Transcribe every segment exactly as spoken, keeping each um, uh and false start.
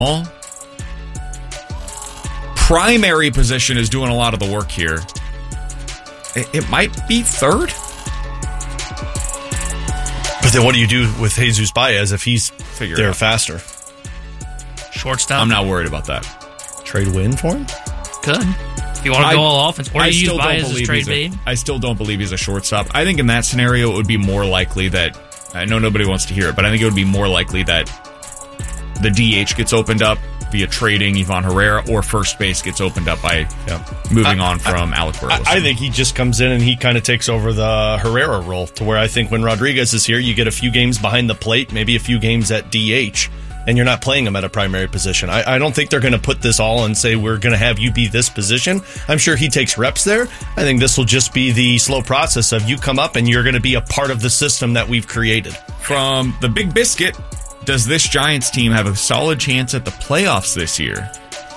All primary position is doing a lot of the work here. It, it might be third. But then what do you do with Jesus Baez if he's Figure there it out. faster? Shortstop. I'm not worried about that. Trade win for him? Could. If you want to I- go all offense. Or I you use still don't Baez as believe trade he's a, bait. I still don't believe he's a shortstop. I think in that scenario, it would be more likely that, I know nobody wants to hear it, but I think it would be more likely that the D H gets opened up via trading Ivan Herrera, or first base gets opened up by Yeah. moving I- on from I, Alec Burleson. I, I think he just comes in and he kind of takes over the Herrera role, to where I think when Rodriguez is here, you get a few games behind the plate, maybe a few games at D H, and you're not playing him at a primary position. I, I don't think they're going to put this all and say, we're going to have you be this position. I'm sure he takes reps there. I think this will just be the slow process of you come up and you're going to be a part of the system that we've created. From the Big Biscuit, does this Giants team have a solid chance at the playoffs this year?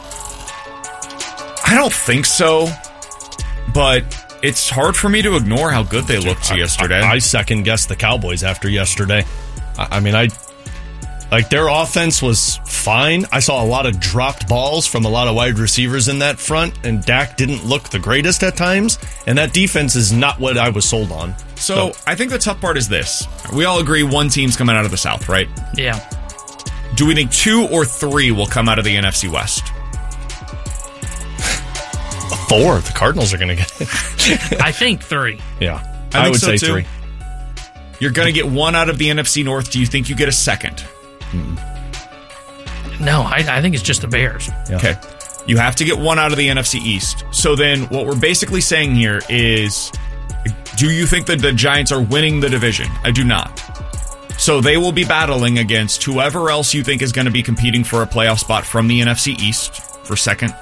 I don't think so, but it's hard for me to ignore how good they looked I, yesterday. I, I second guessed the Cowboys after yesterday. I, I mean, I like their offense was fine. I saw a lot of dropped balls from a lot of wide receivers in that front, and Dak didn't look the greatest at times. And that defense is not what I was sold on. so I think the tough part is this. We all agree one team's coming out of the South, right? Yeah. Do we think two or three will come out of the N F C West? Four, the Cardinals are going to get it. I think three. Yeah, I I, think would so say too. three. You're going to get one out of the N F C North. Do you think you get a second? No, I, I think it's just the Bears. Yeah. Okay. You have to get one out of the N F C East. So then what we're basically saying here is, do you think that the Giants are winning the division? I do not. So they will be battling against whoever else you think is going to be competing for a playoff spot from the N F C East for second.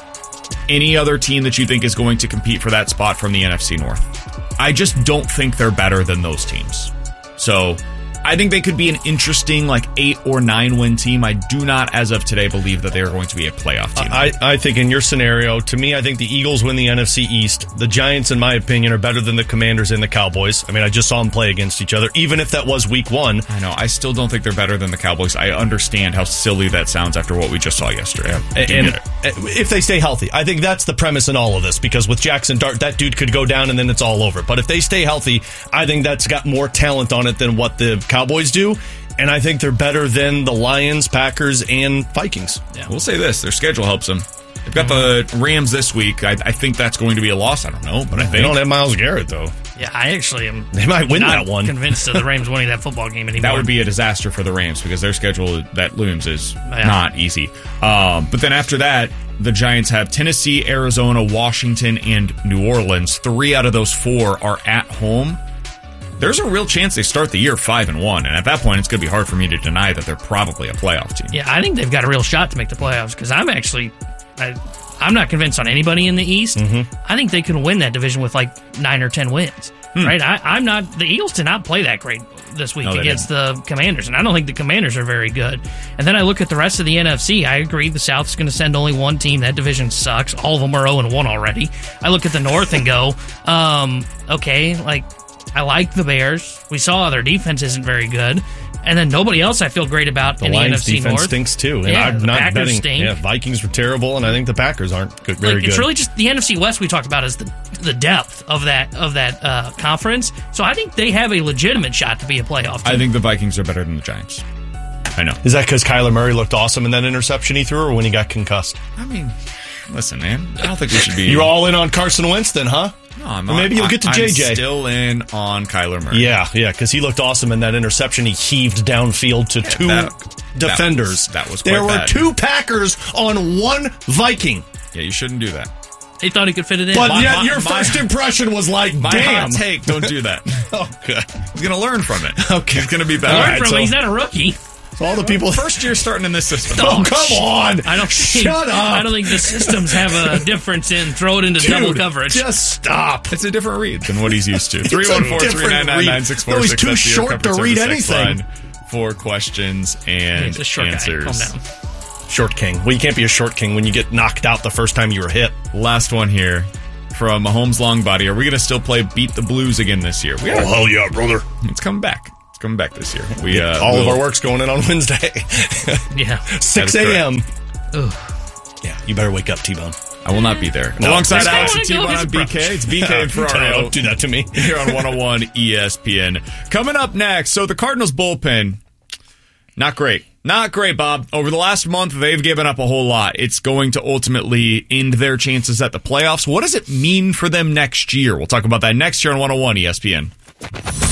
Any other team that you think is going to compete for that spot from the N F C North. I just don't think they're better than those teams. So I think they could be an interesting, like, eight or nine win team. I do not, as of today, believe that they are going to be a playoff team. I, I think in your scenario, to me, I think the Eagles win the N F C East. The Giants, in my opinion, are better than the Commanders and the Cowboys. I mean, I just saw them play against each other, even if that was week one. I know. I still don't think they're better than the Cowboys. I understand how silly that sounds after what we just saw yesterday. I do And get it. if they stay healthy, I think that's the premise in all of this, because with Jackson Dart, that dude could go down and then it's all over. But if they stay healthy, I think that's got more talent on it than what the Cowboys do. And I think they're better than the Lions, Packers, and Vikings. Yeah. We'll say this. Their schedule helps them. They've got the Rams this week. I, I think that's going to be a loss. I don't know, but I think They don't have Myles Garrett, though. Yeah, I actually am. They might win not that one. Convinced of the Rams winning that football game anymore. that would be a disaster for the Rams because their schedule that looms is Yeah. not easy. Um, but then after that, the Giants have Tennessee, Arizona, Washington, and New Orleans. Three out of those four are at home. There's a real chance they start the year five and one, and at that point, it's going to be hard for me to deny that they're probably a playoff team. Yeah, I think they've got a real shot to make the playoffs because I'm actually, I, I'm not convinced on anybody in the East. Mm-hmm. I think they can win that division with like nine or ten wins. Hmm. Right? I, I'm not. The Eagles did not play that great this week No, they against the Commanders, and I don't think the Commanders are very good. And then I look at the rest of the N F C. I agree the South's going to send only one team. That division sucks. All of them are zero and one already. I look at the North and go, um, okay, like. I like the Bears. We saw their defense isn't very good. And then nobody else I feel great about The in the Lions N F C defense North. stinks too. And Yeah, I'm the not Packers betting. stink. Yeah, Vikings were terrible, and I think the Packers aren't good, very like, good. It's really just the N F C West we talked about is the the depth of that of that uh, conference. So I think they have a legitimate shot to be a playoff team. I think the Vikings are better than the Giants. I know. Is that because Kyler Murray looked awesome in that interception he threw, or when he got concussed? I mean, listen, man. I don't think we should be. You're all in on Carson Wentz then, huh? No, I'm Or not. maybe you'll get to I- J J. I'm still in on Kyler Murray. Yeah, yeah, because he looked awesome in that interception. He heaved downfield to two that- defenders. that was- that was there quite were bad. two Packers on one Viking. Yeah, you shouldn't do that. they thought he could fit it in. But My- yet my- your my- first impression was like, My damn. hot take, don't do that. Okay. He's going to learn from it. Okay. He's going to be better. All Learn right, from so- him. He's not a rookie. So all the people. First year starting in this system. Oh, come on. I don't think, Shut up. I don't think the systems have a difference in throw it into Dude, double coverage. Just stop. It's a different read than what he's used to. It's a three one four, three different nine nine, nine six four six. read. No, he's too short to read anything. For questions and He's a short answers. guy. Calm down. Short king. Well, you can't be a short king when you get knocked out the first time you were hit. Last one here from Mahomes Longbody. Are we going to still play Beat the Blues again this year? We Oh, are. hell yeah, brother. It's coming back. It's coming back this year. We uh, All we'll, of our work's going in on Wednesday. Yeah. six a.m. Ugh. Yeah, you better wake up, T-Bone. I will not be there. No, Alongside please Alex don't. and T-Bone on B K, it's B K and Ferraro. Don't do that to me. Here on one oh one E S P N. Coming up next, so the Cardinals bullpen, not great. Not great, Bob. Over the last month, they've given up a whole lot. It's going to ultimately end their chances at the playoffs. What does it mean for them next year? We'll talk about that next year on one oh one E S P N.